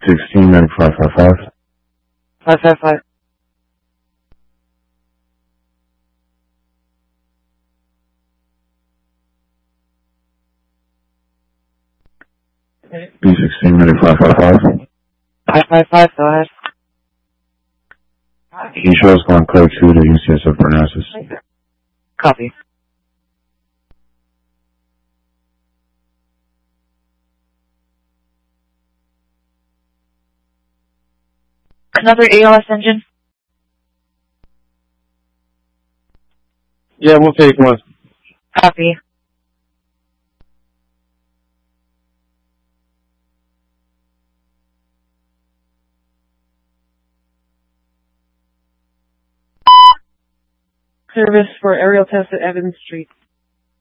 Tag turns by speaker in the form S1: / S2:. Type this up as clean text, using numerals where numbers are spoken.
S1: B16, 9555.
S2: 555.
S1: B16, 9555.
S2: 555, go ahead.
S1: He shows going code 2 to UCSF Parnassus.
S2: Copy. Another ALS engine?
S1: Yeah, we'll take one.
S2: Copy. Service for aerial test at Evans Street.